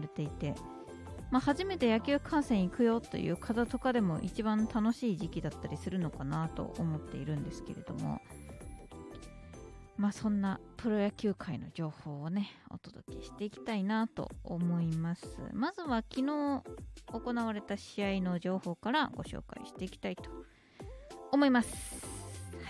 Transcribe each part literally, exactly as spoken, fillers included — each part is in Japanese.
れていて、まあ、初めて野球観戦行くよという方とかでも一番楽しい時期だったりするのかなと思っているんですけれども、まあそんなプロ野球界の情報をねお届けしていきたいなと思います。まずは昨日行われた試合の情報からご紹介していきたいと思います。はい、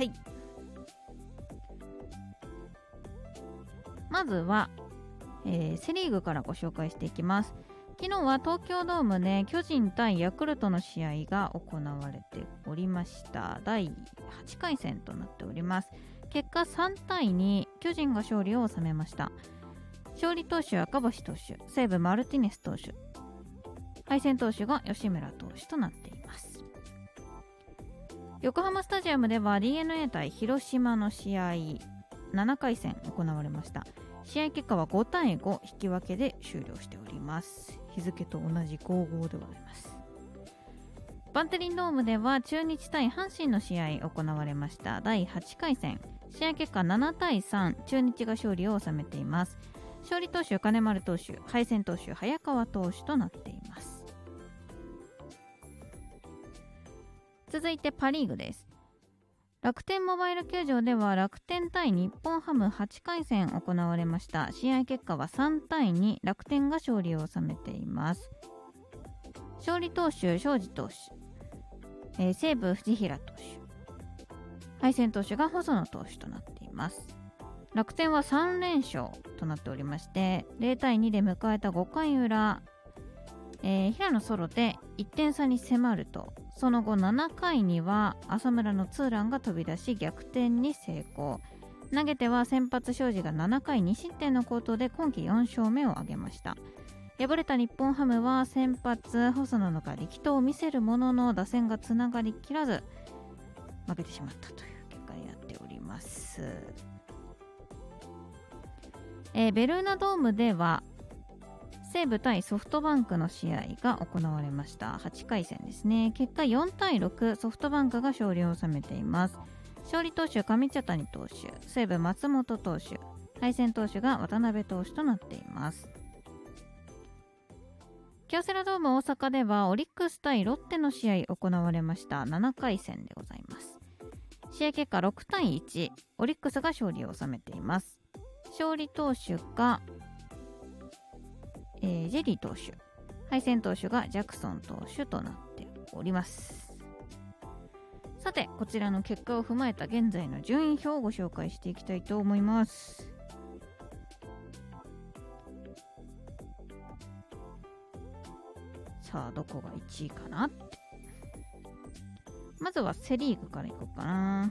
まずは、えー、セリーグからご紹介していきます。昨日は東京ドームで巨人対ヤクルトの試合が行われておりました。だいはちかい戦となっております。結果さんたいに、巨人が勝利を収めました。勝利投手赤星投手、西武マルティネス投手、敗戦投手が吉村投手となっています。横浜スタジアムでは ディーエヌエー 対広島の試合ななかい戦行われました。試合結果はごたいご引き分けで終了しております。日付と同じごたいごでございます。バンテリンドームでは中日対阪神の試合行われました。だいはちかい戦、試合結果ななたいさん、中日が勝利を収めています。勝利投手金丸投手、敗戦投手早川投手となっています。続いてパリーグです。楽天モバイル球場では楽天対日本ハムはちかい戦行われました。試合結果はさんたいに、楽天が勝利を収めています。勝利投手庄司投手、えー、西武藤平投手、敗戦投手が細野投手となっています。楽天はさんれんしょうとなっておりまして、ぜろたいにで迎えたごかい裏、えー、平野ソロでいってんさに迫ると、その後ななかいには浅村のツーランが飛び出し逆転に成功。投げては先発庄司がななかいにしってんの好投で今季よんしょうめを挙げました。敗れた日本ハムは先発細野が力投を見せるものの打線がつながりきらず負けてしまったという結果になっております。えー、ベルーナドームでは西武対ソフトバンクの試合が行われました。はちかい戦ですね。結果よんたいろく、ソフトバンクが勝利を収めています。勝利投手上茶谷投手、西武松本投手、敗戦投手が渡辺投手となっています。京セラドーム大阪ではオリックス対ロッテの試合行われました。ななかい戦でございます。試合結果ろくたいいち、オリックスが勝利を収めています。勝利投手がえー、ジェリー投手、敗戦投手がジャクソン投手となっております。さて、こちらの結果を踏まえた現在の順位表をご紹介していきたいと思います。さあ、どこがいちいかな。まずはセリーグからいこうかな。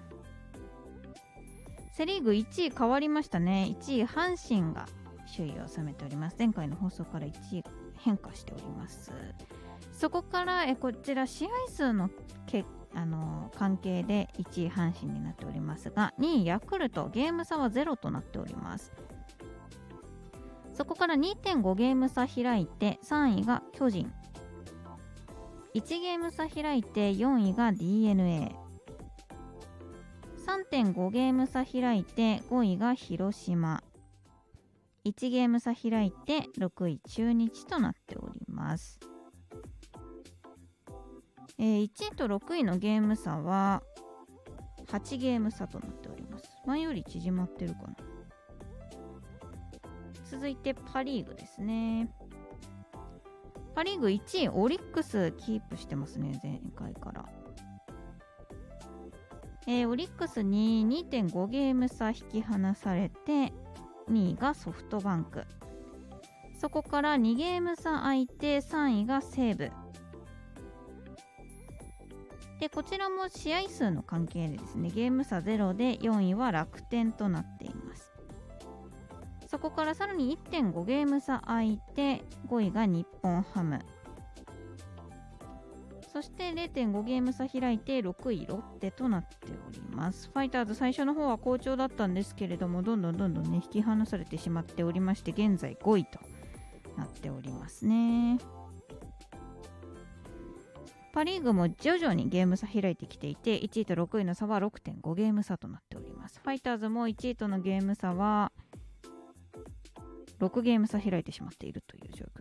セリーグいちい変わりましたね。いちい阪神が首位を収めております。前回の放送からいちい変化しております。そこからえこちら試合数のけあの関係でいちい阪神になっておりますが、にいヤクルト、ゲーム差はゼロとなっております。そこから にてんご ゲーム差開いてさんいが巨人、いちゲーム差開いてよんいが ディーエヌエー、さんてんご ゲーム差開いてごいが広島、いちゲーム差開いてろくい中日となっております。えー、いちいとろくいのゲーム差ははちゲーム差となっております。前より縮まってるかな。続いてパリーグですね。パリーグいちいオリックスキープしてますね、前回から。えー、オリックスに にてんご ゲーム差引き離されてにいがソフトバンク、そこからにゲーム差空いてさんいが西武で、こちらも試合数の関係でですね、ゲーム差ゼロでよんいは楽天となっています。そこからさらに いってんご ゲーム差空いてごいが日本ハム、そして れいてんご ゲーム差開いてろくいロッテとなっております。ファイターズ最初の方は好調だったんですけれども、どんどんどんどんね引き離されてしまっておりまして、現在ごいとなっておりますね。パリーグも徐々にゲーム差開いてきていて、いちいとろくいの差は ろくてんご ゲーム差となっております。ファイターズもいちいとのゲーム差はろくゲーム差開いてしまっているという状